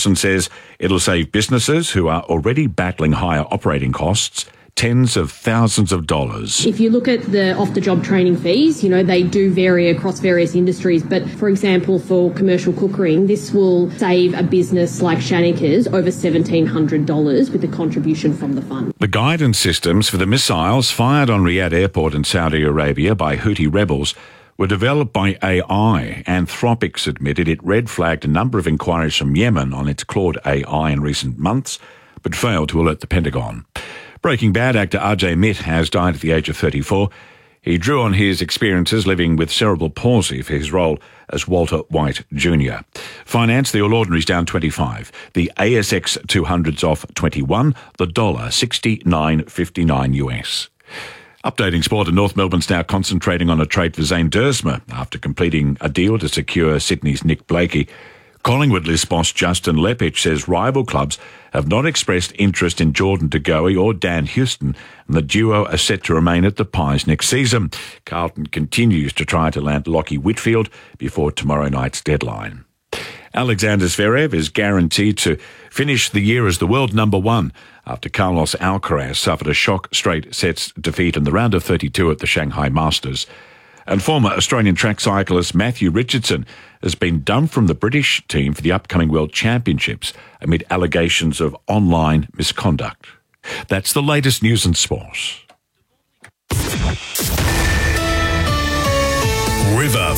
and says it'll save businesses who are already battling higher operating costs tens of thousands of dollars. If you look at the off-the-job training fees, they do vary across various industries. But, for example, for commercial cookering, this will save a business like Shanica's over $1,700 with a contribution from the fund. The guidance systems for the missiles fired on Riyadh Airport in Saudi Arabia by Houthi rebels were developed by AI. Anthropics admitted it red-flagged a number of inquiries from Yemen on its Claude AI in recent months, but failed to alert the Pentagon. Breaking Bad actor RJ Mitt has died at the age of 34. He drew on his experiences living with cerebral palsy for his role as Walter White Jr. Finance, the All Ordinary's down 25. The ASX 200's off 21. The dollar 69.59 US. Updating sport, and North Melbourne's now concentrating on a trade for Zane Duursma after completing a deal to secure Sydney's Nick Blakey. Collingwood list boss Justin Lepich says rival clubs have not expressed interest in Jordan De Goey or Dan Houston, and the duo are set to remain at the Pies next season. Carlton continues to try to land Lachie Whitfield before tomorrow night's deadline. Alexander Zverev is guaranteed to finish the year as the world number one after Carlos Alcaraz suffered a shock straight sets defeat in the round of 32 at the Shanghai Masters. And former Australian track cyclist Matthew Richardson has been dumped from the British team for the upcoming World Championships amid allegations of online misconduct. That's the latest news and sports. River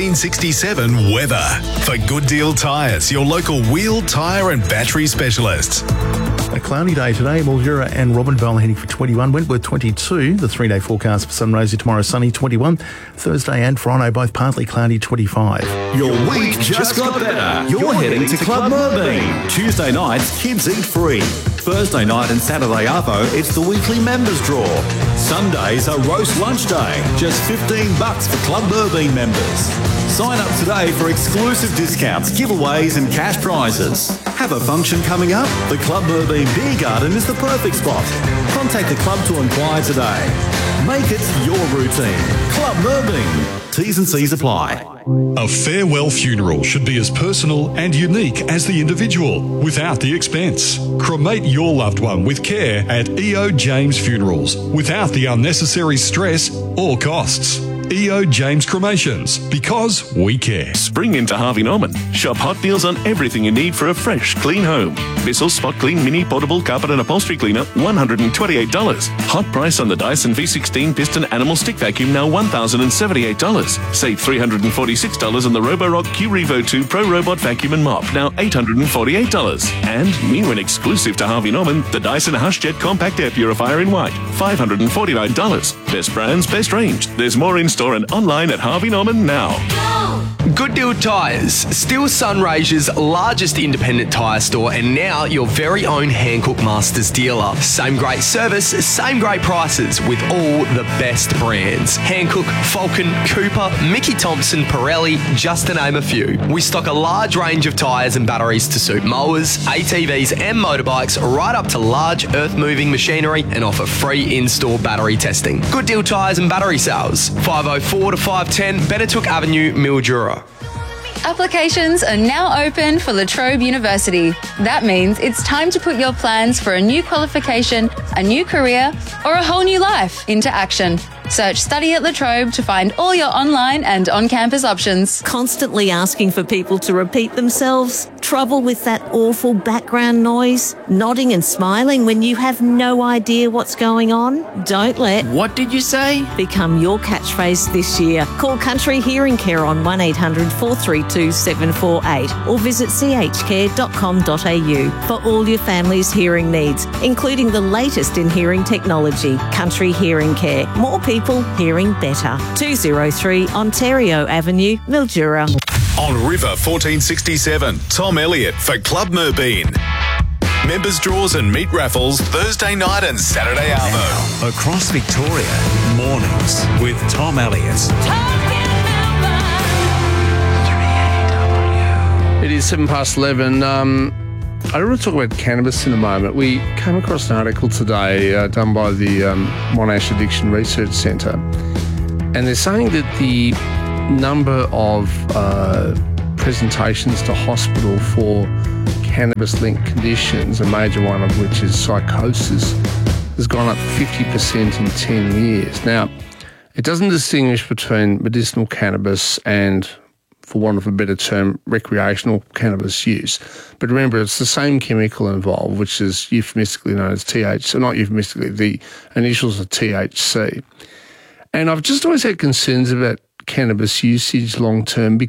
1467 weather. For Good Deal Tyres, your local wheel, tyre and battery specialists. A cloudy day today. Mildura and Robinvale heading for 21. Wentworth 22. The 3-day forecast for Sunraysia tomorrow sunny 21. Thursday and Friday both partly cloudy 25. Your week just got better. You're heading to Club Merbein. Tuesday nights, kids eat free. Thursday night and Saturday arvo, it's the weekly members draw. Sundays are roast lunch day. Just $15 for Club Merbein members. Sign up today for exclusive discounts, giveaways and cash prizes. Have a function coming up? The Club Merbein Beer Garden is the perfect spot. Contact the club to inquire today. Make it your routine. Club Merbein. T's and C's apply. A farewell funeral should be as personal and unique as the individual, without the expense. Cremate your loved one with care at E.O. James Funerals, without the unnecessary stress or costs. E.O. James Cremations, because we care. Spring into Harvey Norman. Shop hot deals on everything you need for a fresh, clean home. Bissell Spot Clean Mini Portable Carpet and Upholstery Cleaner, $128. Hot price on the Dyson V16 Piston Animal Stick Vacuum, now $1,078. Save $346 on the Roborock Q-Revo 2 Pro Robot Vacuum and Mop, now $848. And new and exclusive to Harvey Norman, the Dyson HushJet Compact Air Purifier in white, $549. Best brands, best range. There's more in store and online at Harvey Norman now. Good Deal Tyres, still Sunraysia's largest independent tyre store and now your very own Hankook Masters dealer. Same great service, same great prices with all the best brands. Hankook, Falcon, Cooper, Mickey Thompson, Pirelli, just to name a few. We stock a large range of tyres and batteries to suit mowers, ATVs and motorbikes, right up to large earth-moving machinery, and offer free in-store battery testing. Good Deal Tyres and battery sales, 504 to 510 Benetook Avenue, Mildura. Applications are now open for La Trobe University. That means it's time to put your plans for a new qualification, a new career, or a whole new life into action. Search Study at La Trobe to find all your online and on-campus options. Constantly asking for people to repeat themselves? Trouble with that awful background noise? Nodding and smiling when you have no idea what's going on? Don't let "What did you say?" become your catchphrase this year. Call Country Hearing Care on 1800 432 748 or visit chcare.com.au for all your family's hearing needs, including the latest in hearing technology. Country Hearing Care. More people hearing better. 203 Ontario Avenue, Mildura. On River 1467, Tom Elliott for Club Merbein. Members draws and meat raffles Thursday night and Saturday arvo. Now, across Victoria, mornings with Tom Elliott. It is 11:07. I don't want to talk about cannabis in a moment. We came across an article today done by the Monash Addiction Research Centre, and they're saying that the number of presentations to hospital for cannabis-linked conditions, a major one of which is psychosis, has gone up 50% in 10 years. Now, it doesn't distinguish between medicinal cannabis and, for want of a better term, recreational cannabis use. But remember, it's the same chemical involved, which is euphemistically known as THC, not euphemistically, the initials are THC. And I've just always had concerns about cannabis usage long term